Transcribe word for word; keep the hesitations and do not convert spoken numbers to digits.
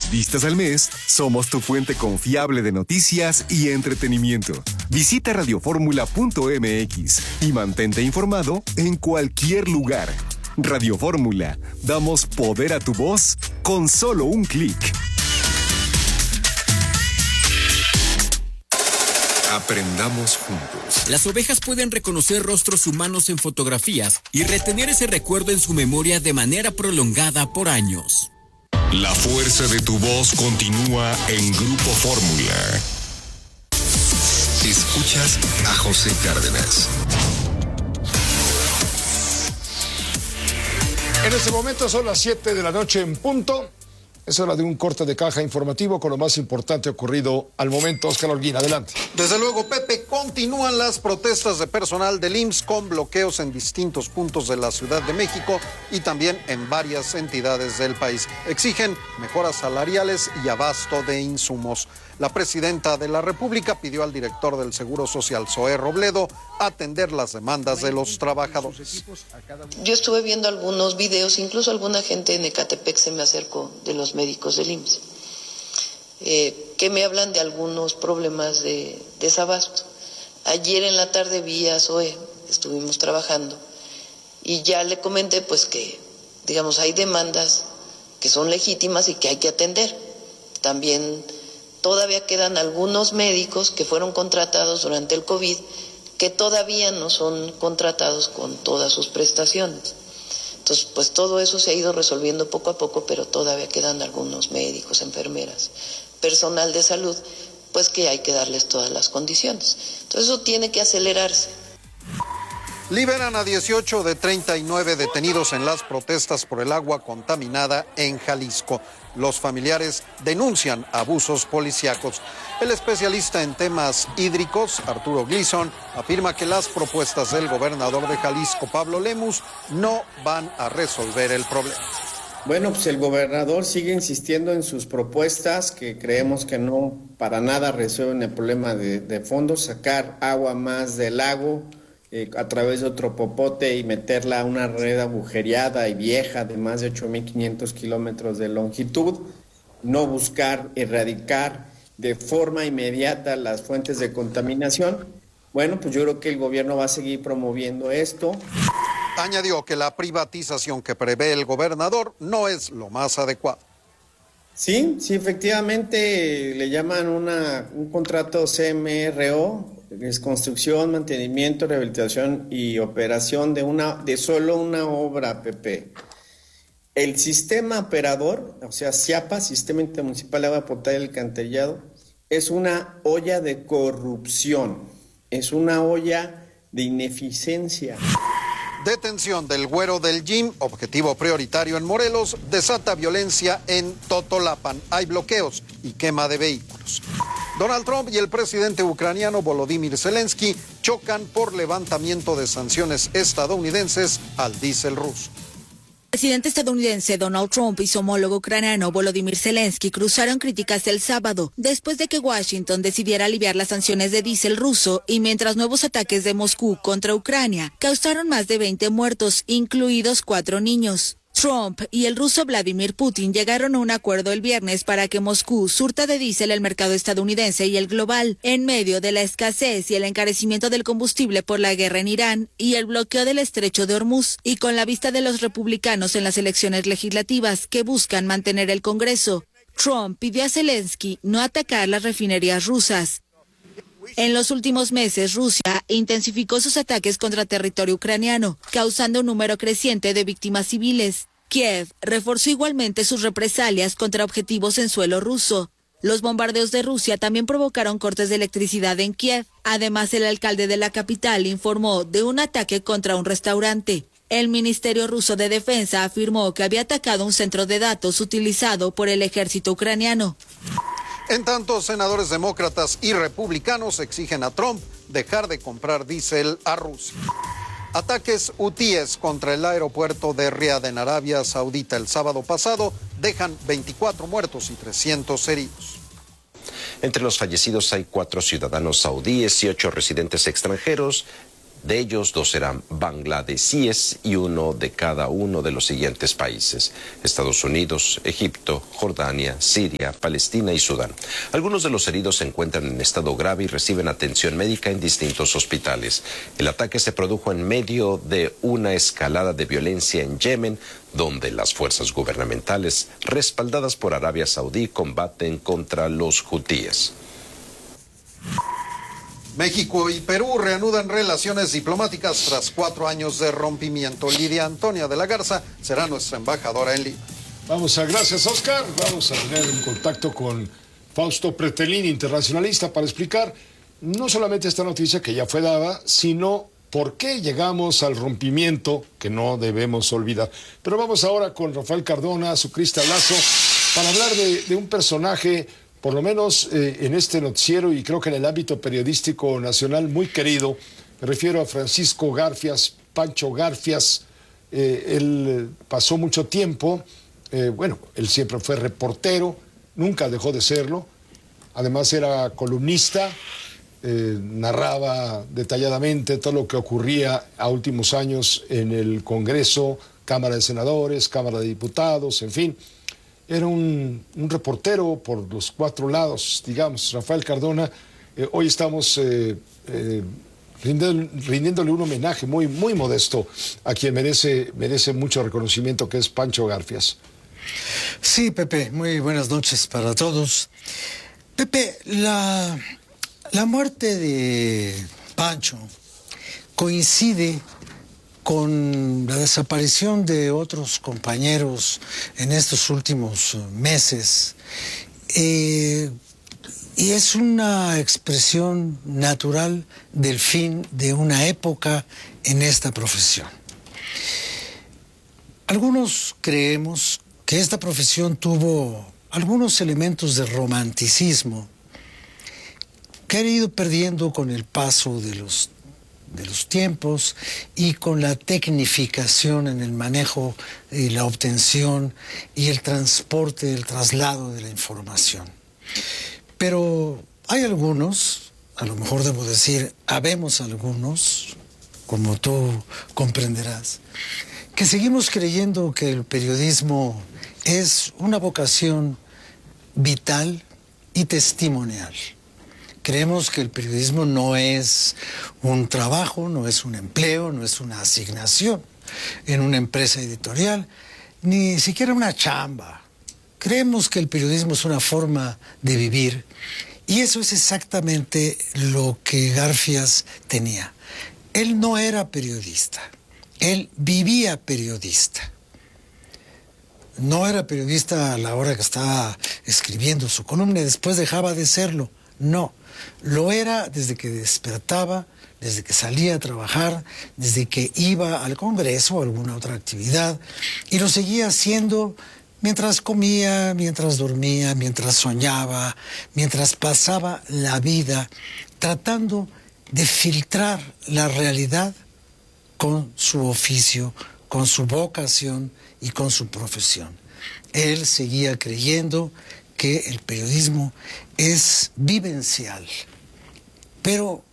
diez vistas al mes, somos tu fuente confiable de noticias y entretenimiento. Visita radioformula punto m x y mantente informado en cualquier lugar. Radio Fórmula, damos poder a tu voz con solo un clic. Aprendamos juntos. Las ovejas pueden reconocer rostros humanos en fotografías y retener ese recuerdo en su memoria de manera prolongada por años. La fuerza de tu voz continúa en Grupo Fórmula. Escuchas a José Cárdenas. En este momento son las siete de la noche en punto. Es hora de un corte de caja informativo con lo más importante ocurrido al momento. Óscar Holguín, adelante. Desde luego, Pepe, continúan las protestas de personal del I M S S con bloqueos en distintos puntos de la Ciudad de México y también en varias entidades del país. Exigen mejoras salariales y abasto de insumos. La presidenta de la República pidió al director del Seguro Social, Zoé Robledo, atender las demandas de los trabajadores. Yo estuve viendo algunos videos, incluso alguna gente en Ecatepec se me acercó de los médicos del I M S S, eh, que me hablan de algunos problemas de desabasto. Ayer en la tarde vi a Zoé, estuvimos trabajando, y ya le comenté pues que, digamos, hay demandas que son legítimas y que hay que atender. También todavía quedan algunos médicos que fueron contratados durante el COVID que todavía no son contratados con todas sus prestaciones. Entonces, pues todo eso se ha ido resolviendo poco a poco, pero todavía quedan algunos médicos, enfermeras, personal de salud, pues que hay que darles todas las condiciones. Entonces eso tiene que acelerarse. Liberan a dieciocho de treinta y nueve detenidos en las protestas por el agua contaminada en Jalisco. Los familiares denuncian abusos policíacos. El especialista en temas hídricos, Arturo Gleason, afirma que las propuestas del gobernador de Jalisco, Pablo Lemus, no van a resolver el problema. Bueno, pues el gobernador sigue insistiendo en sus propuestas que creemos que no para nada resuelven el problema de, de fondo, sacar agua más del lago, Eh, a través de otro popote y meterla a una red agujereada y vieja de más de ocho mil quinientos kilómetros de longitud, no buscar erradicar de forma inmediata las fuentes de contaminación. Bueno, pues yo creo que el gobierno va a seguir promoviendo esto. Añadió que la privatización que prevé el gobernador no es lo más adecuado. Sí, sí, efectivamente le llaman una, un contrato C M R O, es construcción, mantenimiento, rehabilitación y operación de una de solo una obra, Pepe. El sistema operador, o sea, SIAPA, Sistema Intermunicipal de Agua Potable y Alcantarillado, es una olla de corrupción, es una olla de ineficiencia. Detención del güero del Gym, objetivo prioritario en Morelos, desata violencia en Totolapan. Hay bloqueos y quema de vehículos. Donald Trump y el presidente ucraniano Volodymyr Zelensky chocan por levantamiento de sanciones estadounidenses al diésel ruso. El presidente estadounidense Donald Trump y su homólogo ucraniano Volodymyr Zelensky cruzaron críticas el sábado después de que Washington decidiera aliviar las sanciones de diésel ruso y mientras nuevos ataques de Moscú contra Ucrania causaron más de veinte muertos, incluidos cuatro niños. Trump y el ruso Vladimir Putin llegaron a un acuerdo el viernes para que Moscú surta de diésel el mercado estadounidense y el global, en medio de la escasez y el encarecimiento del combustible por la guerra en Irán y el bloqueo del estrecho de Hormuz, y con la vista de los republicanos en las elecciones legislativas que buscan mantener el Congreso. Trump pidió a Zelensky no atacar las refinerías rusas. En los últimos meses, Rusia intensificó sus ataques contra territorio ucraniano, causando un número creciente de víctimas civiles. Kiev reforzó igualmente sus represalias contra objetivos en suelo ruso. Los bombardeos de Rusia también provocaron cortes de electricidad en Kiev. Además, el alcalde de la capital informó de un ataque contra un restaurante. El Ministerio Ruso de Defensa afirmó que había atacado un centro de datos utilizado por el ejército ucraniano. En tanto, senadores demócratas y republicanos exigen a Trump dejar de comprar diésel a Rusia. Ataques hutíes contra el aeropuerto de Riad en Arabia Saudita el sábado pasado dejan veinticuatro muertos y trescientos heridos. Entre los fallecidos hay cuatro ciudadanos saudíes y ocho residentes extranjeros De ellos, dos serán bangladesíes y uno de cada uno de los siguientes países: Estados Unidos, Egipto, Jordania, Siria, Palestina y Sudán. Algunos de los heridos se encuentran en estado grave y reciben atención médica en distintos hospitales. El ataque se produjo en medio de una escalada de violencia en Yemen, donde las fuerzas gubernamentales, respaldadas por Arabia Saudí, combaten contra los hutíes. México y Perú reanudan relaciones diplomáticas tras cuatro años de rompimiento. Lidia Antonia de la Garza será nuestra embajadora en Lima. Vamos a, gracias Oscar, vamos a tener un contacto con Fausto Pretelín, internacionalista, para explicar no solamente esta noticia que ya fue dada, sino por qué llegamos al rompimiento que no debemos olvidar. Pero vamos ahora con Rafael Cardona, su Cristalazo, para hablar de, de un personaje, por lo menos eh, en este noticiero y creo que en el ámbito periodístico nacional, muy querido. Me refiero a Francisco Garfias, Pancho Garfias. Eh, él pasó mucho tiempo, eh, bueno, él siempre fue reportero, nunca dejó de serlo. Además era columnista, eh, narraba detalladamente todo lo que ocurría a últimos años en el Congreso, Cámara de Senadores, Cámara de Diputados, en fin. Era un, un reportero por los cuatro lados, digamos. Rafael Cardona, eh, hoy estamos eh, eh, rindiendo, rindiéndole un homenaje muy, muy modesto a quien merece, merece mucho reconocimiento, que es Pancho Garfias. Sí, Pepe, muy buenas noches para todos. Pepe, la, la muerte de Pancho coincide con la desaparición de otros compañeros en estos últimos meses. Eh, y es una expresión natural del fin de una época en esta profesión. Algunos creemos que esta profesión tuvo algunos elementos de romanticismo que han ido perdiendo con el paso de los de los tiempos y con la tecnificación en el manejo y la obtención y el transporte, el traslado de la información. Pero hay algunos, a lo mejor debo decir, habemos algunos, como tú comprenderás, que seguimos creyendo que el periodismo es una vocación vital y testimonial. Creemos que el periodismo no es un trabajo, no es un empleo, no es una asignación en una empresa editorial, ni siquiera una chamba. Creemos que el periodismo es una forma de vivir y eso es exactamente lo que Garfias tenía. Él no era periodista, él vivía periodista. No era periodista a la hora que estaba escribiendo su columna y después dejaba de serlo, no. Lo era desde que despertaba, desde que salía a trabajar, desde que iba al Congreso o alguna otra actividad, y lo seguía haciendo mientras comía, mientras dormía, mientras soñaba, mientras pasaba la vida tratando de filtrar la realidad con su oficio, con su vocación y con su profesión. Él seguía creyendo que el periodismo es vivencial, pero